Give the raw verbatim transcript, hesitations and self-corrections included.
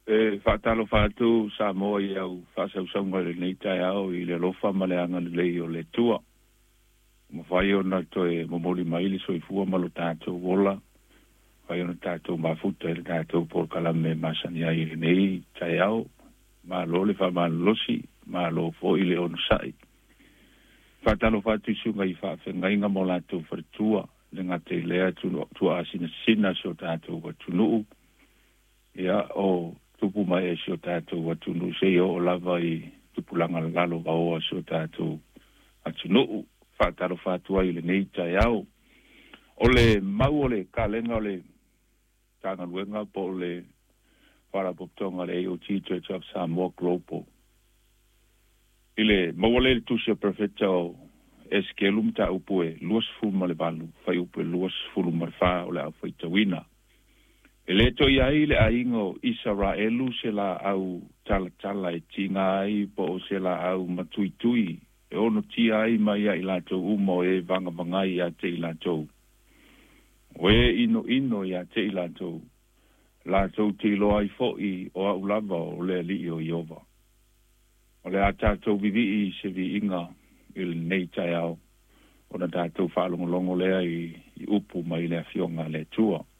E whaatalo whaatu sa moa i au whaasausaunga le nei tai au i le lofa maleanga le lei o le tua. Ma whai ona toe momoli maili so i fua malo tātou wola. Whai ona tātou mafuta i le tātou por kalame masani ai le nei tai au. Ma lo le wha ma losi, ma lo fo i le onu sai. Whaatalo whaatu sunga i whaafengainga mo lātou wharitua. Le ngate lea tua asina sina so tātou wa tunuu. Ia o tupu mai e sio tātou watunu se o lava i tupulanga lalo vaoa sio tātou atunu whaataro whātua i le nei tai au. O le mau o le kālenga o le tāngaluenga po o le wharapoptonga le A O T Church of Samoa Global. I le mau o le tusia profeta o eskelum ta upue luas fuma le balu, whai upe luas fuluma le wha o le au whaitawina. E le to ia i le aingo Israelu se la au tala tala e tinga ai po o se la au matui tui. E ono ti ai mai a i lato umo e vanga vangai a te i lato. O e ino ino i a te i lato. Lato te lo ai fo i o au lava o le li o iova. O le a tato vivi i se vi inga il nei tai au. O na tato whalongolongo lea i, i upu mai le a fionga le tua.